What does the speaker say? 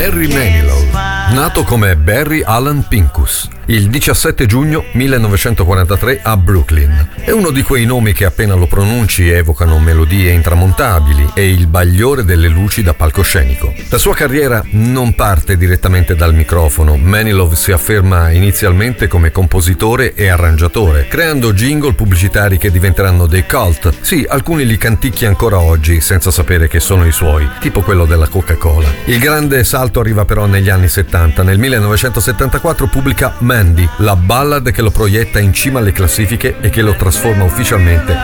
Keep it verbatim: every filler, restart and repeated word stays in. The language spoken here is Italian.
Barry Manilow, nato come Barry Allen Pincus, il diciassette giugno millenovecentoquarantatré a Brooklyn. È uno di quei nomi che appena lo pronunci evocano melodie intramontabili e il bagliore delle luci da palcoscenico. La sua carriera non parte direttamente dal microfono. Manilow si afferma inizialmente come compositore e arrangiatore, creando jingle pubblicitari che diventeranno dei cult. Sì, alcuni li canticchia ancora oggi senza sapere che sono i suoi, tipo quello della Coca-Cola. Il grande salto arriva però negli anni settanta. Nel millenovecentosettantaquattro pubblica Mandy, la ballad che lo proietta in cima alle classifiche e che lo trasforma ufficialmente